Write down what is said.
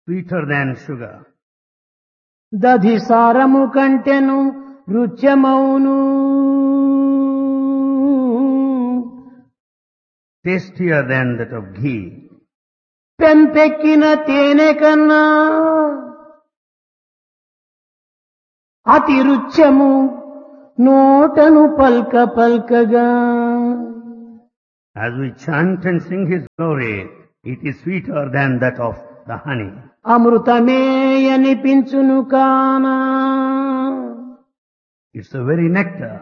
sweeter than sugar. దధి సారము కంటెను రుచ్యమౌను Tastier than that of ghee. పెంపెక్కిన తేనె కన్నా అతి రుచ్యము నోటను పల్క పల్కగా As we chant and sing His glory, it is sweeter than that of the honey. అమృతమే అనిపించును కానా It's the very nectar